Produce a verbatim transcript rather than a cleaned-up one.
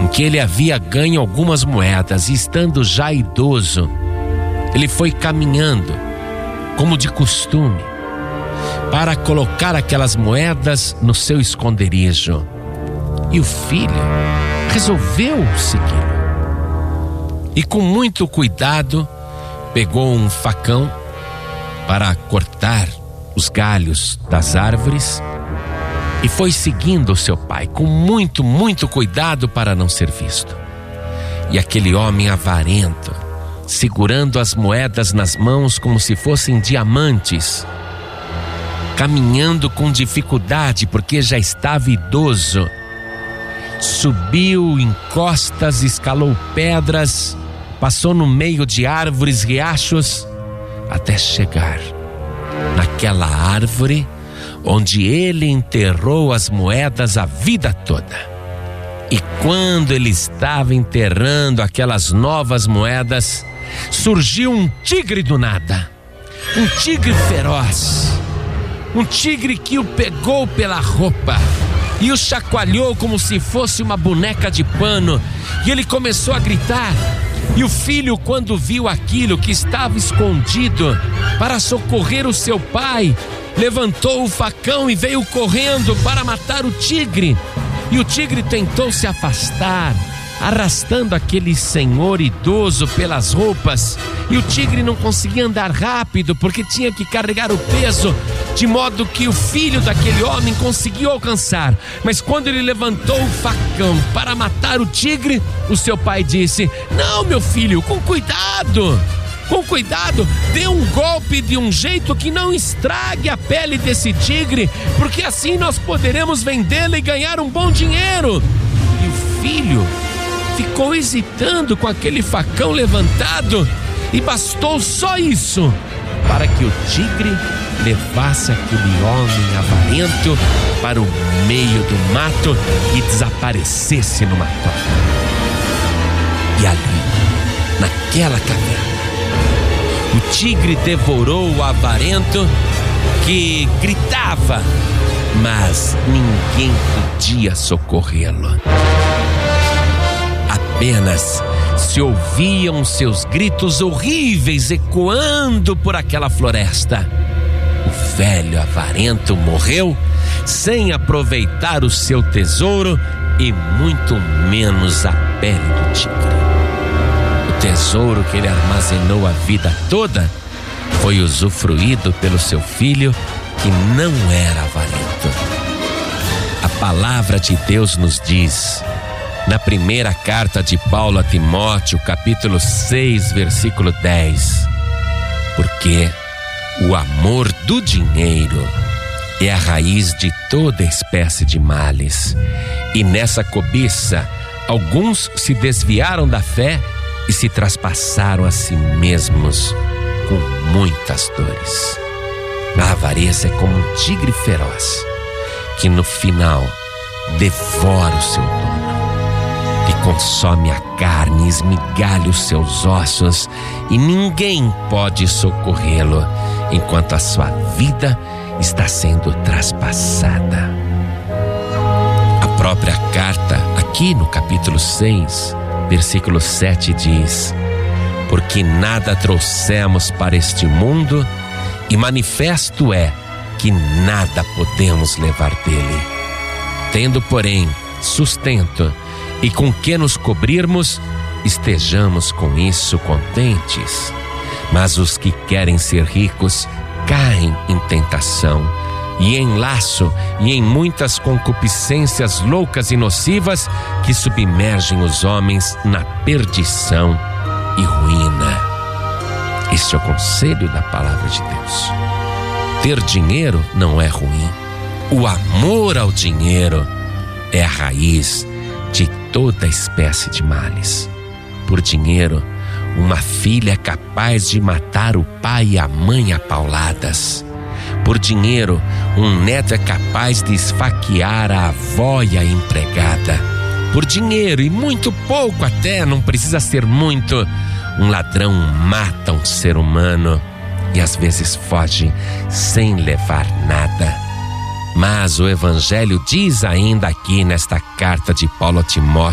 em que ele havia ganho algumas moedas, e estando já idoso, ele foi caminhando, como de costume, para colocar aquelas moedas no seu esconderijo. E o filho resolveu segui-lo. E com muito cuidado, pegou um facão para cortar os galhos das árvores e foi seguindo o seu pai, com muito, muito cuidado para não ser visto. E aquele homem avarento, segurando as moedas nas mãos como se fossem diamantes, caminhando com dificuldade porque já estava idoso, subiu encostas, escalou pedras, passou no meio de árvores, riachos, até chegar naquela árvore onde ele enterrou as moedas a vida toda. E quando ele estava enterrando aquelas novas moedas, surgiu um tigre do nada, um tigre feroz, um tigre que o pegou pela roupa e o chacoalhou como se fosse uma boneca de pano, e ele começou a gritar. E o filho, quando viu aquilo, que estava escondido para socorrer o seu pai, levantou o facão e veio correndo para matar o tigre. E o tigre tentou se afastar, arrastando aquele senhor idoso pelas roupas, e o tigre não conseguia andar rápido porque tinha que carregar o peso, de modo que o filho daquele homem conseguiu alcançar. Mas quando ele levantou o facão para matar o tigre, o seu pai disse: "Não, meu filho, com cuidado, com cuidado, dê um golpe de um jeito que não estrague a pele desse tigre, porque assim nós poderemos vendê-la e ganhar um bom dinheiro." E o filho ficou hesitando com aquele facão levantado, e bastou só isso para que o tigre levasse aquele homem avarento para o meio do mato e desaparecesse no mato. E ali, naquela caverna, o tigre devorou o avarento, que gritava, mas ninguém podia socorrê-lo. Apenas se ouviam seus gritos horríveis ecoando por aquela floresta. O velho avarento morreu sem aproveitar o seu tesouro e muito menos a pele do tigre. O tesouro que ele armazenou a vida toda foi usufruído pelo seu filho, que não era avarento. A palavra de Deus nos diz, na primeira carta de Paulo a Timóteo, capítulo seis, versículo dez: porque o amor do dinheiro é a raiz de toda espécie de males, e nessa cobiça alguns se desviaram da fé e se traspassaram a si mesmos com muitas dores. A avareza é como um tigre feroz, que no final devora o seu dono e consome a carne, esmigalha os seus ossos, e ninguém pode socorrê-lo enquanto a sua vida está sendo traspassada. A própria carta, aqui no capítulo seis, versículo sete, diz: porque nada trouxemos para este mundo, e manifesto é que nada podemos levar dele. Tendo, porém, sustento e com que nos cobrirmos, estejamos com isso contentes. Mas os que querem ser ricos caem em tentação e em laço e em muitas concupiscências loucas e nocivas, que submergem os homens na perdição e ruína. Este é o conselho da palavra de Deus. Ter dinheiro não é ruim. O amor ao dinheiro é a raiz de toda espécie de males. Por dinheiro, uma filha é capaz de matar o pai e a mãe a pauladas. Por dinheiro, um neto é capaz de esfaquear a avó e a empregada. Por dinheiro, e muito pouco até, não precisa ser muito, um ladrão mata um ser humano e às vezes foge sem levar nada. Mas o Evangelho diz ainda aqui nesta carta de Paulo a Timóteo,